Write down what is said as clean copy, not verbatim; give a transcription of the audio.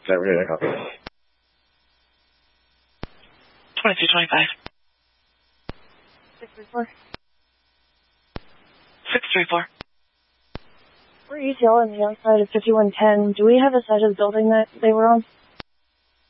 San Bernardino, copy. 2225. 634. 634. We're ETL on the outside of 5110. Do we have a side of the building that they were on?